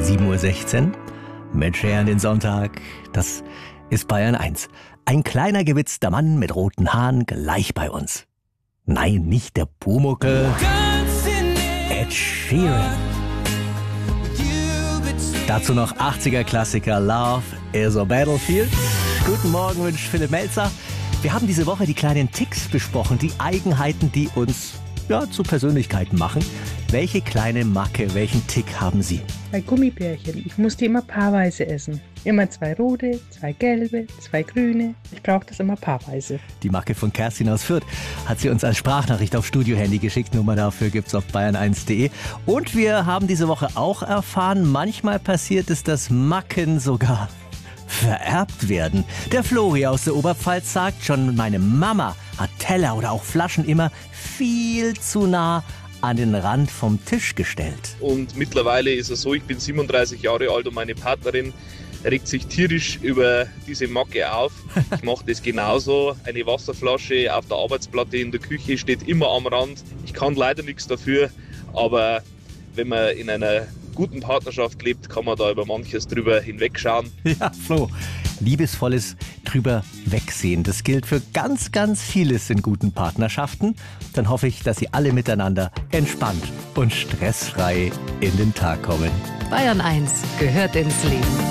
7:16 Uhr. Mit Cher an den Sonntag. Das ist Bayern 1. Ein kleiner gewitzter Mann mit roten Haaren gleich bei uns. Nein, nicht der Pumuckl. Ed Sheeran. Dazu noch 80er-Klassiker Love is a Battlefield. Guten Morgen, wünscht Philipp Melzer. Wir haben diese Woche die kleinen Ticks besprochen, die Eigenheiten, die uns zu Persönlichkeiten machen. Welche kleine Macke, welchen Tick haben Sie? Bei Gummibärchen. Ich muss die immer paarweise essen. Immer 2 rote, 2 gelbe, 2 grüne. Ich brauche das immer paarweise. Die Macke von Kerstin aus Fürth hat sie uns als Sprachnachricht auf Studio-Handy geschickt. Nummer dafür gibt's auf bayern1.de. Und wir haben diese Woche auch erfahren, manchmal passiert es, dass Macken sogar vererbt werden. Der Flori aus der Oberpfalz sagt schon, meine Mama hat Teller oder auch Flaschen immer viel zu nah an den Rand vom Tisch gestellt. Und mittlerweile ist es so, ich bin 37 Jahre alt und meine Partnerin regt sich tierisch über diese Macke auf. Ich mache das genauso. Eine Wasserflasche auf der Arbeitsplatte in der Küche steht immer am Rand. Ich kann leider nichts dafür, aber wenn man in einer guten Partnerschaft lebt, kann man da über manches drüber hinwegschauen. Ja, Flo, liebesvolles drüber wegsehen. Das gilt für ganz, ganz vieles in guten Partnerschaften. Dann hoffe ich, dass Sie alle miteinander entspannt und stressfrei in den Tag kommen. Bayern 1 gehört ins Leben.